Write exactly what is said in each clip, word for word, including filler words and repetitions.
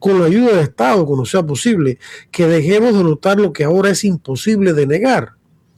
con la ayuda del Estado, cuando sea posible, que dejemos de notar lo que ahora es imposible de negar.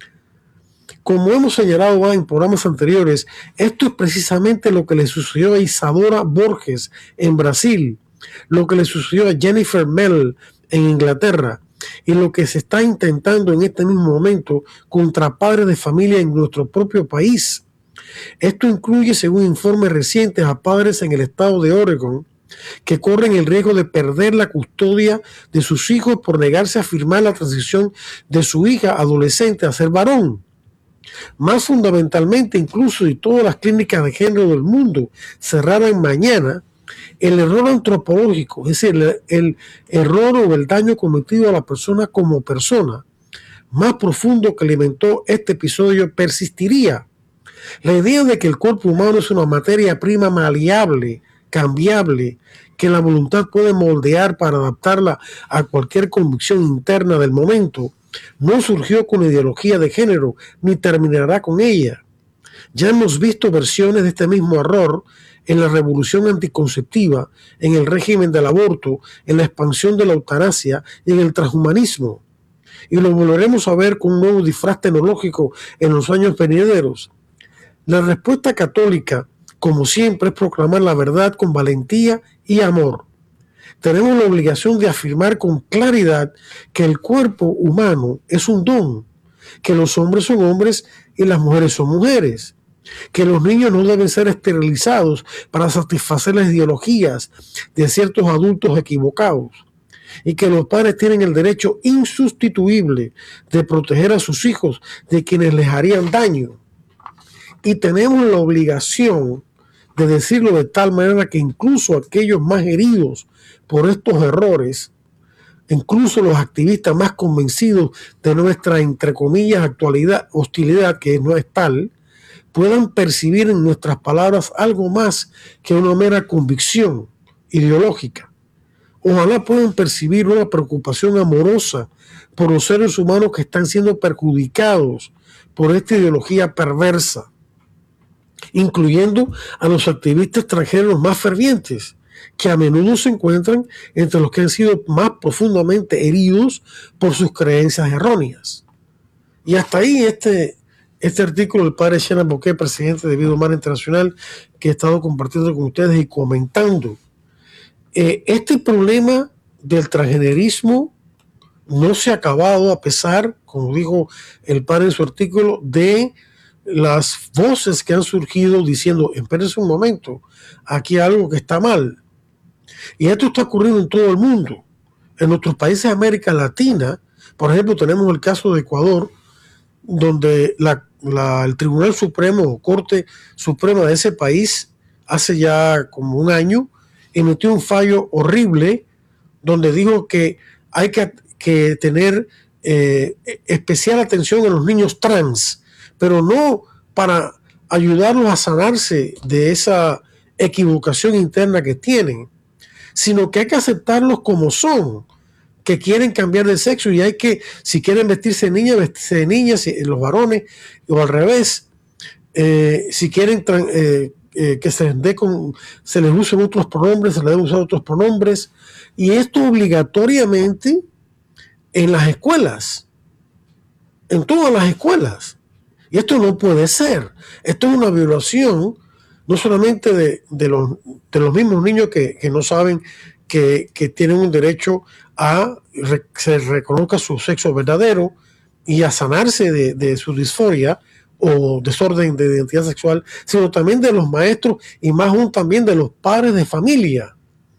Como hemos señalado en programas anteriores, esto es precisamente lo que le sucedió a Isadora Borges en Brasil, lo que le sucedió a Jennifer Mell en Inglaterra, y lo que se está intentando en este mismo momento contra padres de familia en nuestro propio país. Esto incluye, según informes recientes, a padres en el estado de Oregon que corren el riesgo de perder la custodia de sus hijos por negarse a firmar la transición de su hija adolescente a ser varón. Más fundamentalmente, incluso si todas las clínicas de género del mundo cerraran mañana, el error antropológico, es decir, el, el error o el daño cometido a la persona como persona, más profundo que alimentó este episodio, persistiría. La idea de que el cuerpo humano es una materia prima maleable, cambiable, que la voluntad puede moldear para adaptarla a cualquier convicción interna del momento, no surgió con ideología de género, ni terminará con ella. Ya hemos visto versiones de este mismo error en la revolución anticonceptiva, en el régimen del aborto, en la expansión de la eutanasia y en el transhumanismo. Y lo volveremos a ver con un nuevo disfraz tecnológico en los años venideros. La respuesta católica, como siempre, es proclamar la verdad con valentía y amor. Tenemos la obligación de afirmar con claridad que el cuerpo humano es un don, que los hombres son hombres y las mujeres son mujeres, que los niños no deben ser esterilizados para satisfacer las ideologías de ciertos adultos equivocados, y que los padres tienen el derecho insustituible de proteger a sus hijos de quienes les harían daño. Y tenemos la obligación de decirlo de tal manera que incluso aquellos más heridos por estos errores, incluso los activistas más convencidos de nuestra, entre comillas, actualidad, hostilidad, que no es tal, puedan percibir en nuestras palabras algo más que una mera convicción ideológica. Ojalá puedan percibir una preocupación amorosa por los seres humanos que están siendo perjudicados por esta ideología perversa, incluyendo a los activistas extranjeros más fervientes, que a menudo se encuentran entre los que han sido más profundamente heridos por sus creencias erróneas. Y hasta ahí este, este artículo del padre Shannon Bouquet, presidente de Vida Humana Internacional, que he estado compartiendo con ustedes y comentando. Eh, este problema del transgenerismo no se ha acabado, a pesar, como dijo el padre en su artículo, de las voces que han surgido diciendo, espérense un momento, aquí hay algo que está mal. Y esto está ocurriendo en todo el mundo. En nuestros países de América Latina, por ejemplo, tenemos el caso de Ecuador, donde la, la, el Tribunal Supremo o Corte Suprema de ese país, hace ya como un año, emitió un fallo horrible donde dijo que hay que, que tener eh, especial atención a los niños trans, pero no para ayudarlos a sanarse de esa equivocación interna que tienen, sino que hay que aceptarlos como son, que quieren cambiar de sexo, y hay que, si quieren vestirse de niña, vestirse de niña, si, los varones, o al revés, eh, si quieren eh, eh, que se les, dé con, se les usen otros pronombres, se les deben usar otros pronombres, y esto obligatoriamente en las escuelas, en todas las escuelas. Y esto no puede ser. Esto es una violación no solamente de, de, los, de los mismos niños que, que no saben que, que tienen un derecho a que se reconozca su sexo verdadero y a sanarse de, de su disforia o desorden de identidad sexual, sino también de los maestros y más aún también de los padres de familia,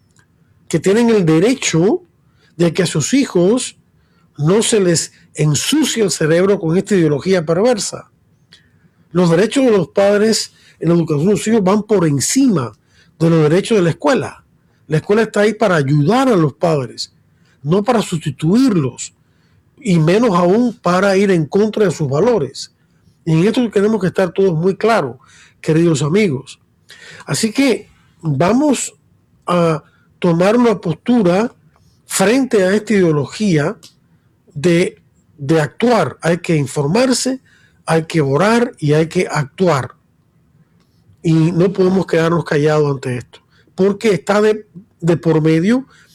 que tienen el derecho de que a sus hijos no se les ensucie el cerebro con esta ideología perversa. Los derechos de los padres en la educación de sus hijos van por encima de los derechos de la escuela. La escuela está ahí para ayudar a los padres, no para sustituirlos, y menos aún para ir en contra de sus valores. Y en esto tenemos que estar todos muy claros, queridos amigos. Así que vamos a tomar una postura frente a esta ideología de, de actuar. Hay que informarse, hay que orar y hay que actuar. Y no podemos quedarnos callados ante esto, porque está de, de por medio